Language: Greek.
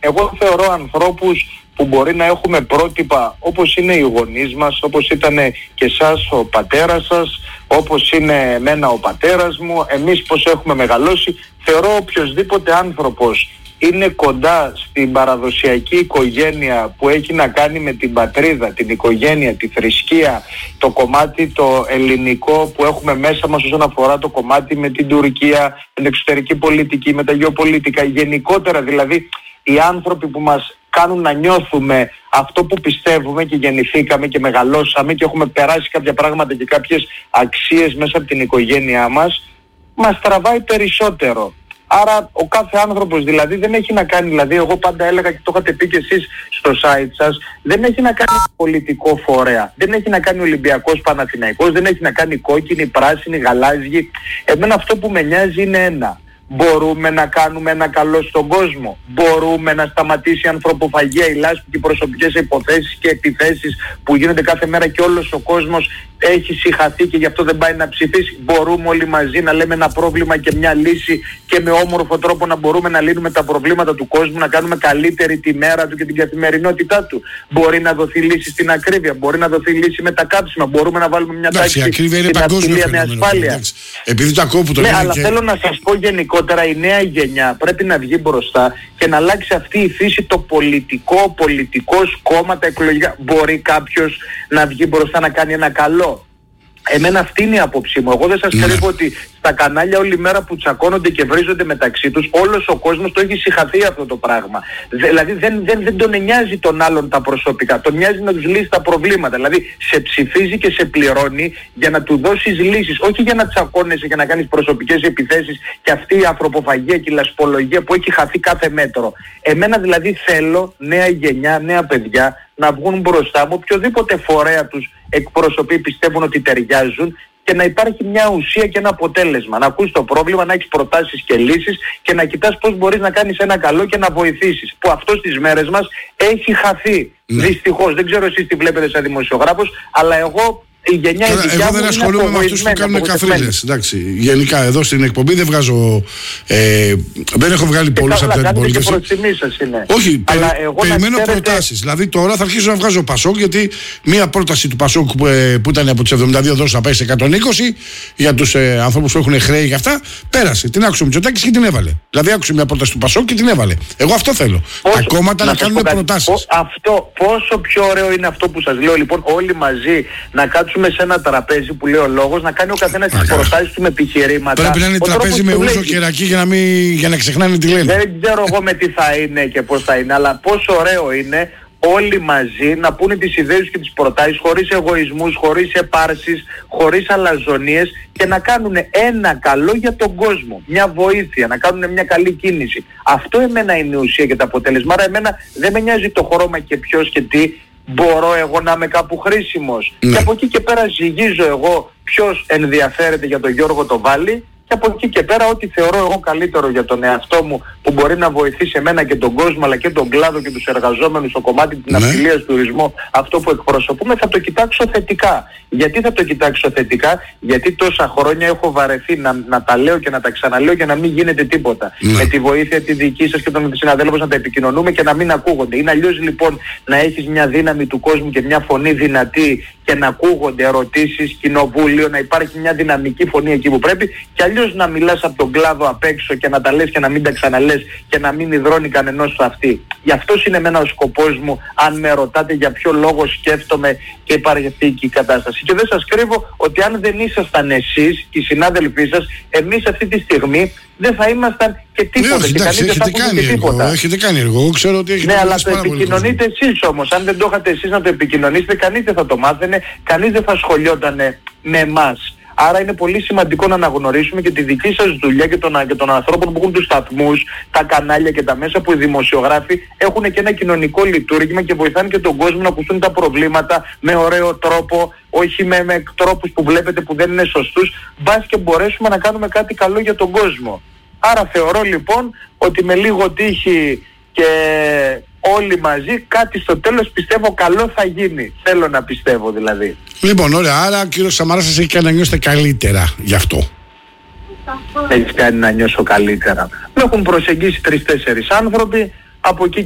Εγώ θεωρώ ανθρώπους που μπορεί να έχουμε πρότυπα όπως είναι οι γονείς μας, όπως ήταν και εσάς ο πατέρας σας, όπως είναι εμένα ο πατέρας μου, εμείς πώς έχουμε μεγαλώσει. Θεωρώ οποιοσδήποτε άνθρωπος είναι κοντά στην παραδοσιακή οικογένεια που έχει να κάνει με την πατρίδα, την οικογένεια, τη θρησκεία, το κομμάτι το ελληνικό που έχουμε μέσα μας όσον αφορά το κομμάτι με την Τουρκία, την εξωτερική πολιτική, με τα γεωπολιτικά, γενικότερα δηλαδή οι άνθρωποι που μας κάνουν να νιώθουμε αυτό που πιστεύουμε και γεννηθήκαμε και μεγαλώσαμε και έχουμε περάσει κάποια πράγματα και κάποιες αξίες μέσα από την οικογένειά μας τραβάει περισσότερο. Άρα ο κάθε άνθρωπος δηλαδή δεν έχει να κάνει, δηλαδή εγώ πάντα έλεγα και το είχατε πει και εσείς στο site σας, δεν έχει να κάνει πολιτικό φορέα, δεν έχει να κάνει Ολυμπιακός Παναθηναϊκός, δεν έχει να κάνει κόκκινη, πράσινη, γαλάζιη. Εμένα αυτό που με νοιάζει είναι ένα. Μπορούμε να κάνουμε ένα καλό στον κόσμο. Μπορούμε να σταματήσει η ανθρωποφαγία, η λάσπη και οι προσωπικές υποθέσεις και επιθέσεις που γίνονται κάθε μέρα και όλος ο κόσμος έχει συγχαθεί και γι' αυτό δεν πάει να ψηφίσει. Μπορούμε όλοι μαζί να λέμε ένα πρόβλημα και μια λύση και με όμορφο τρόπο να μπορούμε να λύνουμε τα προβλήματα του κόσμου, να κάνουμε καλύτερη τη μέρα του και την καθημερινότητά του. Μπορεί να δοθεί λύση στην ακρίβεια, μπορεί να δοθεί λύση με τα κάψιμα, μπορούμε να βάλουμε μια τάξη στην ασφάλεια με ασφάλεια. Επειδή το ακούω που το αλλά θέλω να σας πω γενικότερα η νέα γενιά πρέπει να βγει μπροστά και να αλλάξει αυτή η φύση το πολιτικός κόμμα, τα εκλογικά. Μπορεί κάποιος να βγει μπροστά να κάνει ένα καλό. Εμένα αυτή είναι η άποψή μου. Εγώ δεν σας κρύβω ότι στα κανάλια όλη μέρα που τσακώνονται και βρίζονται μεταξύ τους, όλος ο κόσμος το έχει συγχαθεί αυτό το πράγμα. Δηλαδή δεν τον νοιάζει τον άλλον τα προσωπικά, τον νοιάζει να τους λύσει τα προβλήματα. Δηλαδή σε ψηφίζει και σε πληρώνει για να του δώσεις λύσεις, όχι για να τσακώνεσαι και να κάνεις προσωπικές επιθέσεις και αυτή η ανθρωποφαγία και η λασπολογία που έχει χαθεί κάθε μέτρο. Εμένα δηλαδή θέλω νέα γενιά, νέα παιδιά να βγουν μπροστά μου, οποιοδήποτε φορέα τους εκπροσωπεί πιστεύουν ότι ταιριάζουν και να υπάρχει μια ουσία και ένα αποτέλεσμα. Να ακούς το πρόβλημα, να έχεις προτάσεις και λύσεις και να κοιτάς πώς μπορείς να κάνεις ένα καλό και να βοηθήσεις. Που αυτό στις μέρες μας έχει χαθεί. Δυστυχώς. Δεν ξέρω εσείς τι βλέπετε σαν δημοσιογράφος, αλλά εγώ η γενιά τώρα, εγώ δεν ασχολούμαι με αυτούς που κάνουν καθρίλες. Εντάξει, γενικά εδώ στην εκπομπή δεν βγάζω. Δεν έχω βγάλει πολλούς από την πολιτική. Όχι, περιμένω προτάσεις. Δηλαδή τώρα θα αρχίσω να βγάζω Πασόκ, γιατί μία πρόταση του Πασόκ που ήταν από τις 72 δόσεις να πάει σε 120 για τους ανθρώπους που έχουν χρέη και αυτά, πέρασε. Την άκουσε ο Μητσοτάκης και την έβαλε. Δηλαδή άκουσε μια πρόταση του Πασόκ και την έβαλε. Εγώ αυτό θέλω. Τα κόμματα να κάνουν προτάσεις. Αυτό, πόσο πιο ωραίο είναι αυτό που σας λέω, λοιπόν, όλοι μαζί να κάτσουμε σε ένα τραπέζι που λέει ο λόγος, να κάνει ο καθένας τις προτάσεις του με επιχειρήματα. Πρέπει να είναι τραπέζι με ούζο και ρακί για να ξεχνάνε τι λένε. Δεν ξέρω εγώ με τι θα είναι και πώς θα είναι, αλλά πόσο ωραίο είναι όλοι μαζί να πούνε τις ιδέες και τις προτάσεις χωρίς εγωισμούς, χωρίς επάρσεις, χωρίς αλαζονίες και να κάνουν ένα καλό για τον κόσμο, μια βοήθεια, να κάνουν μια καλή κίνηση. Αυτό εμένα είναι η ουσία και τα αποτελέσματα. Εμένα δεν με νοιάζει το χρώμα και ποιος και τι. Μπορώ εγώ να είμαι κάπου χρήσιμος. Και από εκεί και πέρα ζυγίζω εγώ ποιος ενδιαφέρεται για τον Γιώργο το Βάλλη και από εκεί και πέρα ό,τι θεωρώ εγώ καλύτερο για τον εαυτό μου που μπορεί να βοηθήσει εμένα και τον κόσμο αλλά και τον κλάδο και τους εργαζόμενους στο κομμάτι της ναυτιλίας, του τουρισμού, αυτό που εκπροσωπούμε, θα το κοιτάξω θετικά. Γιατί θα το κοιτάξω θετικά? Γιατί τόσα χρόνια έχω βαρεθεί να τα λέω και να τα ξαναλέω και να μην γίνεται τίποτα. Με τη βοήθεια τη δική σας και των συναδέλφων να τα επικοινωνούμε και να μην ακούγονται. Είναι αλλιώς λοιπόν να έχεις μια δύναμη του κόσμου και μια φωνή δυνατή και να ακούγονται ερωτήσεις, κοινοβούλιο, να υπάρχει μια δυναμική φωνή εκεί που πρέπει, και αλλιώς να μιλάς από τον κλάδο απ' έξω και να τα λες και να μην τα ξαναλες και να μην υδρώνει κανενός στο αυτή. Γι' αυτός είναι εμένα ο σκοπός μου, αν με ρωτάτε για ποιο λόγο σκέφτομαι και υπάρχει αυτή η κατάσταση. Και δεν σας κρύβω ότι αν δεν ήσασταν εσείς, οι συνάδελφοί σας, εμείς αυτή τη στιγμή δεν θα ήμασταν και τίποτα. Ναι, εντάξει, έχετε κάνει έργο, ξέρω ότι έχετε. Ναι, αλλά το επικοινωνείτε εσείς όμως. Αν δεν το είχατε εσείς να το επικοινωνήσετε, κανείς δεν θα το μάθαινε, κανείς δεν θα σχολιότανε με εμάς. Άρα είναι πολύ σημαντικό να αναγνωρίσουμε και τη δική σας δουλειά και των ανθρώπων που έχουν τους σταθμούς, τα κανάλια και τα μέσα, που οι δημοσιογράφοι έχουν και ένα κοινωνικό λειτουργήμα και βοηθάνε και τον κόσμο να ακουστούν τα προβλήματα με ωραίο τρόπο, όχι με τρόπους που βλέπετε που δεν είναι σωστούς, μπας και μπορέσουμε να κάνουμε κάτι καλό για τον κόσμο. Άρα θεωρώ λοιπόν ότι με λίγο τύχη και όλοι μαζί κάτι στο τέλος πιστεύω καλό θα γίνει. Θέλω να πιστεύω δηλαδή. Λοιπόν, ωραία. Άρα ο κύριος Σαμαράς σας έχει κάνει να νιώσετε καλύτερα γι' αυτό. Έχει κάνει να νιώσω καλύτερα. Με έχουν προσεγγίσει 3-4 άνθρωποι, από εκεί